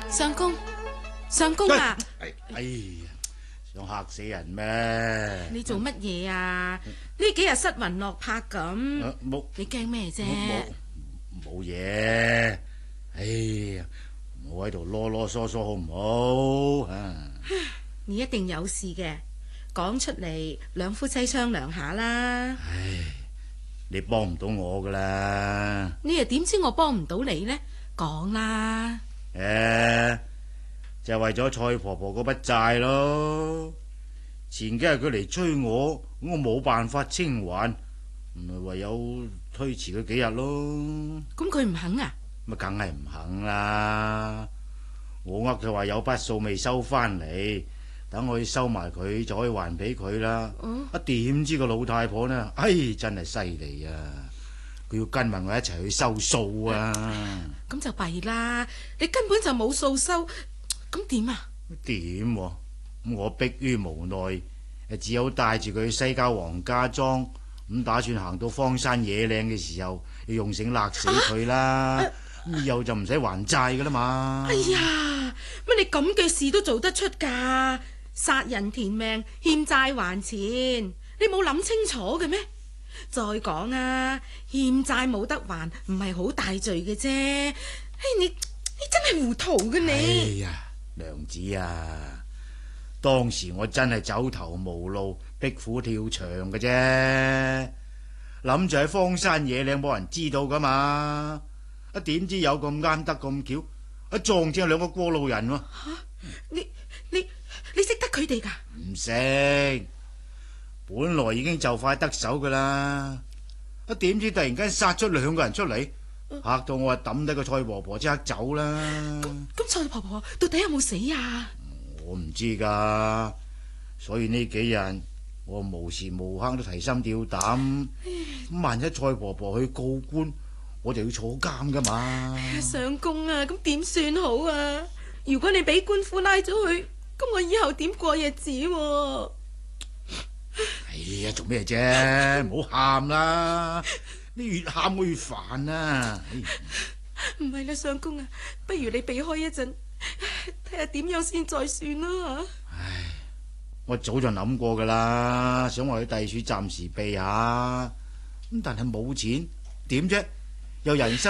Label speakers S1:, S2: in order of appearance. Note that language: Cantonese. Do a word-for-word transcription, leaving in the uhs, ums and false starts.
S1: 相公，相公啊！
S2: 哎哎呀，想嚇死人咩？
S1: 你做乜嘢啊？呢幾日失魂落魄咁，
S2: 冇，
S1: 你驚咩啫？
S2: 冇冇嘢。哎呀，唔好喺度囉囉嗦嗦好唔好啊？
S1: 你一定有事嘅，講出嚟，兩夫妻商量下啦。
S2: 唉，你幫唔到我噶啦。
S1: 你又點知我幫唔到你呢？講啦。
S2: 誒，就係為咗蔡婆婆嗰筆債咯。前幾日佢嚟追我，我冇辦法清還，咪唯有推遲佢幾日咯。
S1: 咁佢唔肯啊？
S2: 咪梗係唔肯啦！我呃佢話有筆數未收翻嚟，等我去收埋佢就可以還俾佢啦。啊，點知個老太婆呢？唉，真係犀利啊！佢要跟埋我一齊去收數啊！
S1: 咁就弊啦！你根本就冇數收，咁點啊？
S2: 點？我迫於無奈，只有帶住佢去西郊黃家莊，咁打算行到荒山野嶺嘅時候，要用繩勒死佢啦。啊啊、以後就唔使還債噶啦嘛。
S1: 哎呀，乜你咁嘅事都做得出噶？殺人填命，欠債還錢，你冇諗清楚嘅咩？再講啊，欠債冇得還，唔係好大罪嘅啫。哎，你你真係糊塗嘅你。
S2: 哎呀，娘子啊，當時我真係走投無路，逼虎跳牆嘅啫，諗住喺荒山野嶺冇人知道噶嘛。啊，點知有咁啱得咁巧，啊撞正兩個過路人喎。
S1: 吓，你你你識得佢哋噶？
S2: 唔識。本來已經就快得手噶啦，啊點知突然間殺出兩個人出嚟，嚇到我啊抌低個蔡婆婆即刻走啦。
S1: 咁蔡婆婆到底有冇死啊？
S2: 我唔知噶，所以呢幾日我無時無刻都提心吊膽。咁萬一蔡婆婆去告官，我就要坐監噶嘛。
S1: 相公啊，咁點算好啊？如果你俾官府拉咗去，咁我以後點過日子啊？
S2: 哎呀，做咩啫？唔好喊啦！你越喊我越煩啊！
S1: 唔係啦，相公啊，不如你避開一陣，睇下點樣先再算啦。
S2: 唉，我早就諗過噶啦，想話去第處暫時避下，咁但係冇錢，點啫？又人生。